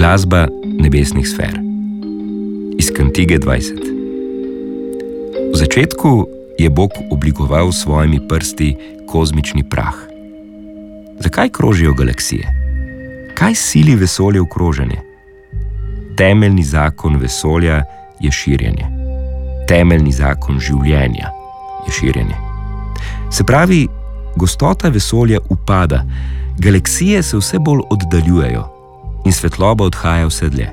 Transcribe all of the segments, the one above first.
Glasba nebesnih sfer. Iz Kantige 20. V začetku je Bog oblikoval s svojimi prsti kozmični prah. Zakaj krožijo galaksije? Kaj sili vesolje v kroženje? Temeljni zakon vesolja je širjenje. Temeljni zakon življenja je širjenje. Se pravi, gostota vesolja upada, galaksije se vse bolj oddaljujejo in svetloba odhaja vse dlje.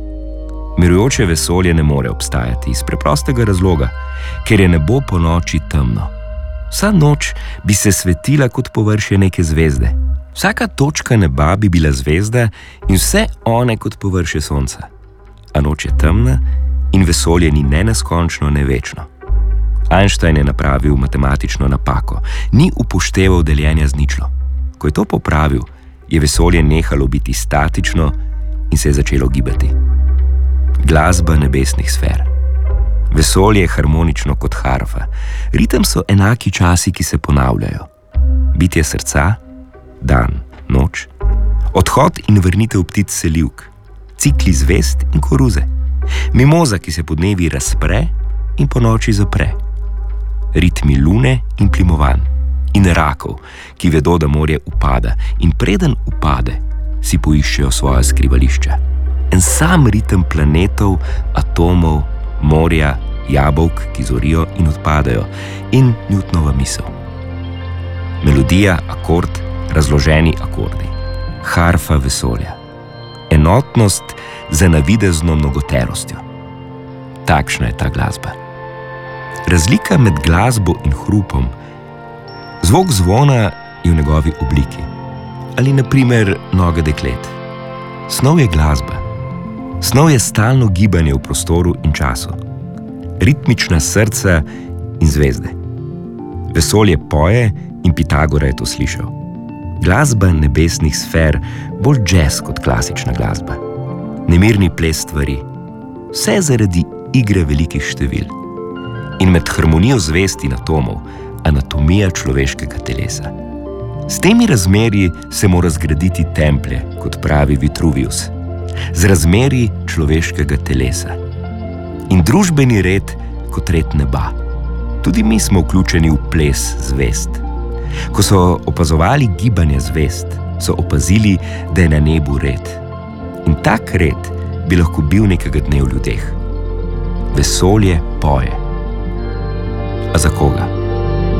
Mirujoče vesolje ne more obstajati iz preprostega razloga, ker je nebo po noči temno. Vsa noč bi se svetila kot površje neke zvezde. Vsaka točka neba bi bila zvezda in vse one kot površje sonca. A noč je temna in vesolje ni ne neskončno, ne večno. Einstein je napravil matematično napako, ni upošteval deljenja z ničlo. Ko je to popravil, je vesolje nehalo biti statično in se je začelo gibati. Glasba nebesnih sfer. Vesolje je harmonično kot harfa. Ritem so enaki časi, ki se ponavljajo. Bitje srca, dan, noč, odhod in vrnitev ptic selivk, cikli zvezd in koruze, mimoza, ki se podnevi razpre in po noči zapre, ritmi lune in plimovanj in rakov, ki vedo, da morje upada in preden upade, si poiščejo svoja skrivališča. En sam ritem planetov, atomov, morja, jabolk, ki zorijo in odpadajo, in Newtonova misel. Melodija, akord, razloženi akordi, harfa vesolja, enotnost za navidezno mnogoterostjo. Takšna je ta glasba. Razlika med glasbo in hrupom. Zvok zvona je v njegovi obliki. Ali na primer noga deklet. Snov je glasba. Snov je stalno gibanje v prostoru in času. Ritmična srca in zvezde. Vesolje poje in Pitagora je to slišal. Glasba nebesnih sfer, bolj jazz kot klasična glasba. Nemirni ples stvari. Vse zaradi igre velikih števil. In med harmonijo zvezd in atomov, anatomija človeškega telesa. S temi razmerji se mora zgraditi templje, kot pravi Vitruvius. Z razmerji človeškega telesa. In družbeni red kot red neba. Tudi mi smo vključeni v ples zvezd. Ko so opazovali gibanje zvezd, so opazili, da je na nebu red. In tak red bi lahko bil nekega dne v ljudeh. Vesolje poje. A za koga?